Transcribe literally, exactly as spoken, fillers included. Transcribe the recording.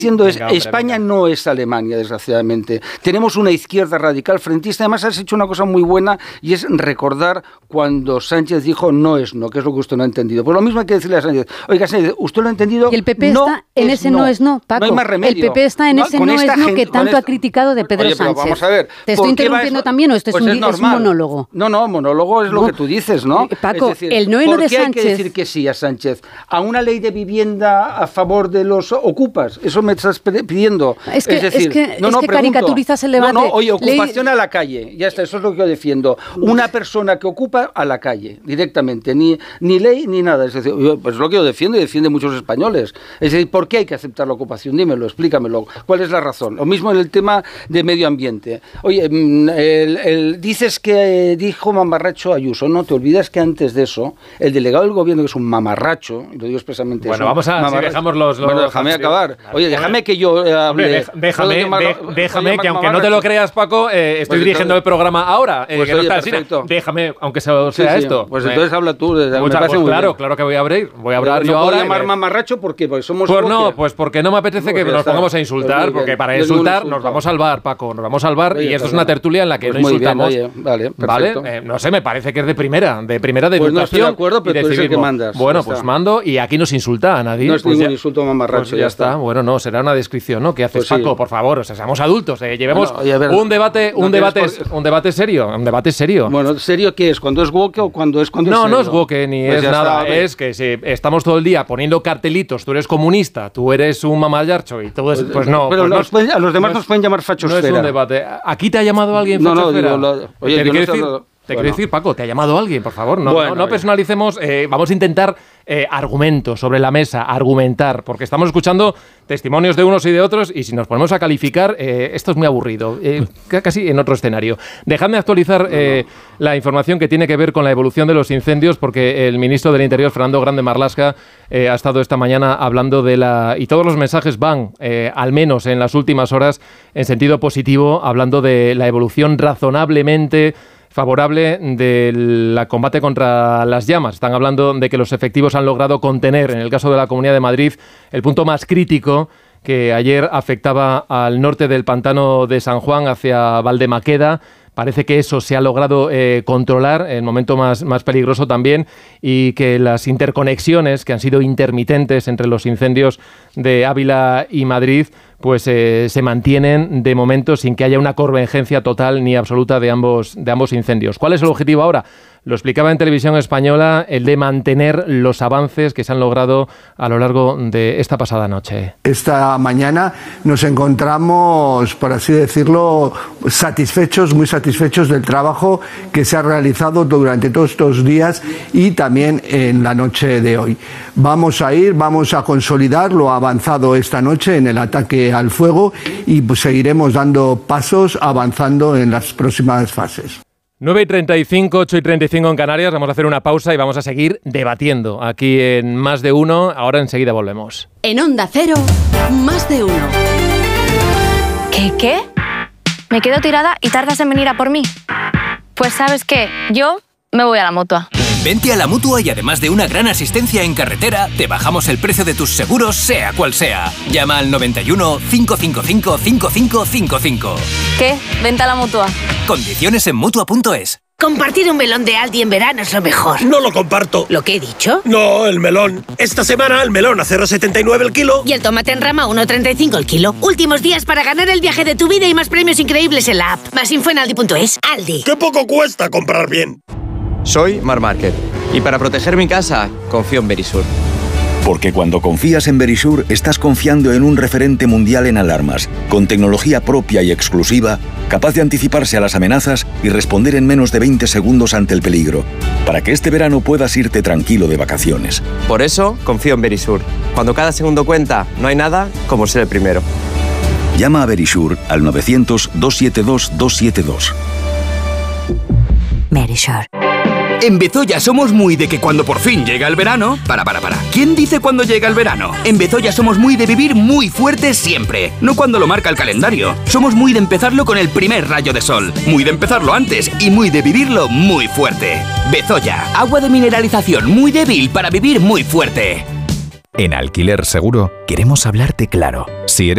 diciendo es, hombre, España venga. No es Alemania, desgraciadamente. Tenemos una izquierda radical frentista. Además, has hecho una cosa muy buena y es recordar cuando Sánchez dijo no es no, que es lo que usted no ha entendido. Pues lo mismo hay que decirle a Sánchez. Oiga, Sánchez, usted lo ha entendido. Y el P P no está en ese no. no es no, Paco. No hay más remedio. El P P está en no, ese no es no que tanto esta... ha criticado de Pedro Oye, Sánchez. Pero vamos a ver. ¿Te estoy interrumpiendo también o esto pues es, un, es, es un monólogo? No, no, monólogo es lo no. que tú dices, ¿no? Paco, es decir, el no y no de Sánchez. ¿Por qué hay que decir que sí a Sánchez? ¿A una ley de vivienda a favor de los ocupas? Eso me estás pidiendo. Es que, es decir, es que, no, es no, que pregunto, caricaturizas el debate. No, no, oye, ocupación Le... a la calle. Ya está, eso es lo que yo defiendo. Una persona que ocupa a la calle, directamente. Ni, ni ley ni nada. Es decir, pues lo que yo defiendo y defiende muchos españoles. Es decir, ¿por qué hay que aceptar la ocupación? Dímelo, explícamelo. ¿Cuál es la razón? Lo mismo en el tema de medio ambiente. Oye, el, el, dices que dijo mamarracho Ayuso. No, te olvidas que antes de eso, el delegado del gobierno, que es un mamarracho, y lo digo expresamente bueno, eso. Vamos a, si dejamos los... los bueno, déjame acabar. Oye, déjame que yo eh, hable. Déjame, de, de, déjame que aunque no te lo creas, Paco, eh, estoy pues dirigiendo entonces, el programa ahora. Eh, pues que no oye, está perfecto. Déjame, aunque sea, sea sí, sí. esto. Pues entonces eh, habla tú. De, mucha, pues claro, bien. claro que voy a abrir. Voy a hablar pero yo no ahora. ¿No puedo llamar mamarracho? ¿Por qué? Porque somos... Pues no, pues porque no me apetece que nos pongamos a insultar, porque para insultar nos vamos al bar, Paco, nos vamos al bar y esto es una tertulia en la que no insultamos. Vale, vale. No sé, me parece que es de primera, de primera de educación. Pues no estoy de acuerdo, pero tú eres el que mandas. Bueno, pues mando y aquí no se insulta a nadie. No es ningún insulto mamarracho. Ya está. Bueno, no, será una descripción, ¿no? ¿Qué haces, Paco? Por favor, o sea, seamos adultos, eh, llevemos bueno, oye, un debate, un debate, por... un debate serio, un debate serio. Bueno, ¿serio qué es? ¿Cuando es woke o cuando es cuando no, es serio? No, no es woke ni pues es nada, está, es que si estamos todo el día poniendo cartelitos, tú eres comunista, tú eres un mamayarcho y todo eso, pues, pues no. Pero pues los no es, pueden, a los demás no nos pueden llamar fachosfera. No es un debate. ¿Aquí te ha llamado alguien fachosfera? No, no, digo, lo, oye, ¿Te yo no decir, lo, te bueno. quiero decir, Paco, ¿te ha llamado alguien? Por favor, no, bueno, no, no personalicemos, eh, vamos a intentar eh, argumentos sobre la mesa, argumentar, porque estamos escuchando testimonios de unos y de otros y si nos ponemos a calificar, eh, esto es muy aburrido, eh, casi en otro escenario. Dejadme actualizar eh, la información que tiene que ver con la evolución de los incendios, porque el ministro del Interior, Fernando Grande Marlaska, eh, ha estado esta mañana hablando de la... y todos los mensajes van, eh, al menos en las últimas horas, en sentido positivo, hablando de la evolución razonablemente favorable del combate contra las llamas. Están hablando de que los efectivos han logrado contener, en el caso de la Comunidad de Madrid, el punto más crítico que ayer afectaba al norte del pantano de San Juan hacia Valdemaqueda. Parece que eso se ha logrado eh, controlar, el momento más, más peligroso también, y que las interconexiones que han sido intermitentes entre los incendios de Ávila y Madrid pues eh, se mantienen de momento sin que haya una convergencia total ni absoluta de ambos, de ambos incendios. ¿Cuál es el objetivo ahora? Lo explicaba en Televisión Española, el de mantener los avances que se han logrado a lo largo de esta pasada noche. Esta mañana nos encontramos, por así decirlo, satisfechos, muy satisfechos del trabajo que se ha realizado durante todos estos días y también en la noche de hoy. Vamos a ir, vamos a consolidar lo avanzado esta noche en el ataque al fuego y pues seguiremos dando pasos avanzando en las próximas fases. nueve y treinta y cinco, ocho y treinta y cinco en Canarias. Vamos a hacer una pausa y vamos a seguir debatiendo aquí en Más de Uno. Ahora enseguida volvemos. En Onda Cero, Más de Uno. ¿Qué, qué? ¿Me quedo tirada y tardas en venir a por mí? Pues ¿sabes qué? Yo me voy a la Mutua. Vente a la Mutua y además de una gran asistencia en carretera, te bajamos el precio de tus seguros, sea cual sea. Llama al noventa y uno, cinco cinco cinco, cinco cinco cinco cinco. ¿Qué? Vente a la Mutua. Condiciones en Mutua punto es. Compartir un melón de Aldi en verano es lo mejor. No lo comparto. ¿Lo que he dicho? No, el melón. Esta semana el melón a cero coma setenta y nueve el kilo. Y el tomate en rama a uno coma treinta y cinco el kilo. Últimos días para ganar el viaje de tu vida y más premios increíbles en la app. Más info en aldi punto es. Aldi. ¡Qué poco cuesta comprar bien! Soy Mar Márquez y para proteger mi casa confío en Verisur. Porque cuando confías en Verisur estás confiando en un referente mundial en alarmas, con tecnología propia y exclusiva, capaz de anticiparse a las amenazas y responder en menos de veinte segundos ante el peligro, para que este verano puedas irte tranquilo de vacaciones. Por eso confío en Verisur. Cuando cada segundo cuenta, no hay nada como ser el primero. Llama a Verisur al novecientos, doscientos setenta y dos, doscientos setenta y dos. Verisur. En Bezoya somos muy de que cuando por fin llega el verano... Para, para, para. ¿Quién dice cuando llega el verano? En Bezoya somos muy de vivir muy fuerte siempre. No cuando lo marca el calendario. Somos muy de empezarlo con el primer rayo de sol. Muy de empezarlo antes y muy de vivirlo muy fuerte. Bezoya. Agua de mineralización muy débil para vivir muy fuerte. En Alquiler Seguro queremos hablarte claro. Si eres